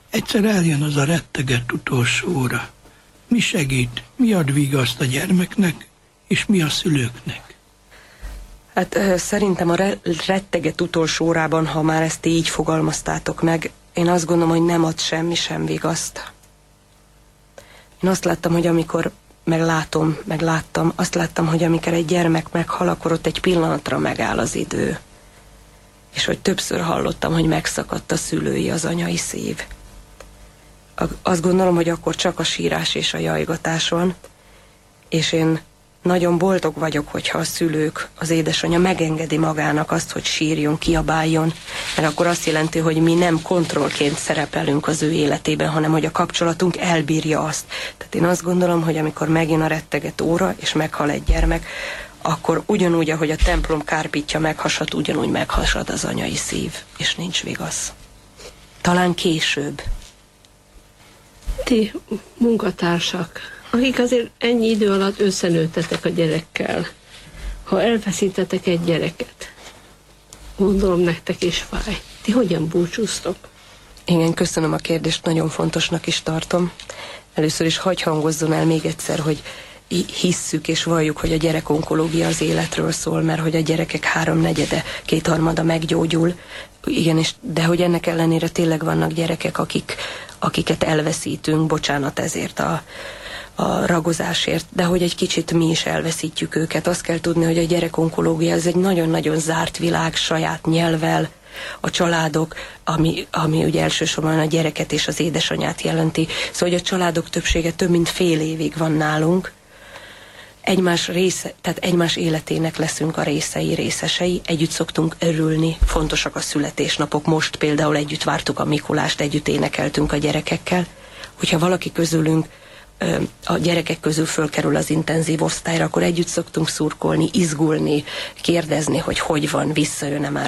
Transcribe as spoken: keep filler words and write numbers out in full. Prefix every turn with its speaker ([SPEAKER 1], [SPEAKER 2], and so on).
[SPEAKER 1] Egyszer eljön az a rettegett utolsó óra. Mi segít, mi ad vigaszt a gyermeknek, és mi a szülőknek?
[SPEAKER 2] Hát ö, szerintem a re- retteget utolsó órában, ha már ezt így fogalmaztátok meg, én azt gondolom, hogy nem ad semmi sem vigaszt. Én azt láttam, hogy amikor meglátom, megláttam, azt láttam, hogy amikor egy gyermek meghal, akkor ott egy pillanatra megáll az idő. És hogy többször hallottam, hogy megszakadt a szülői, az anyai szív. Azt gondolom, hogy akkor csak a sírás és a jajgatás van, és én nagyon boldog vagyok, hogyha a szülők, az édesanyja megengedi magának azt, hogy sírjon, kiabáljon, mert akkor azt jelenti, hogy mi nem kontrollként szerepelünk az ő életében, hanem hogy a kapcsolatunk elbírja azt. Tehát én azt gondolom, hogy amikor megjön a retteget óra, és meghal egy gyermek, akkor ugyanúgy, ahogy a templom kárpitja meghasad, ugyanúgy meghasad az anyai szív, és nincs vigasz. Talán később.
[SPEAKER 3] Ti munkatársak, akik azért ennyi idő alatt összenőttetek a gyerekkel, ha elveszítetek egy gyereket, gondolom nektek is fáj. Ti hogyan búcsúztok?
[SPEAKER 2] Igen, köszönöm a kérdést, nagyon fontosnak is tartom. Először is hagy hangozzon el még egyszer, hogy hisszük és valljuk, hogy a gyerekonkológia az életről szól, mert hogy a gyerekek háromnegyede, kétharmada meggyógyul. Igen, és, de hogy ennek ellenére tényleg vannak gyerekek, akik, akiket elveszítünk, bocsánat ezért a, a ragozásért, de hogy egy kicsit mi is elveszítjük őket. Azt kell tudni, hogy a gyerekonkológia ez egy nagyon-nagyon zárt világ, saját nyelvvel, a családok, ami, ami ugye elsősorban a gyereket és az édesanyát jelenti. Szóval, hogy a családok többsége több mint fél évig van nálunk, egymás része, tehát egymás életének leszünk a részei, részesei, együtt szoktunk örülni, fontosak a születésnapok, most például együtt vártuk a Mikulást, együtt énekeltünk a gyerekekkel. Hogyha valaki közülünk a gyerekek közül fölkerül az intenzív osztályra, akkor együtt szoktunk szurkolni, izgulni, kérdezni, hogy hogy van, visszajön-e már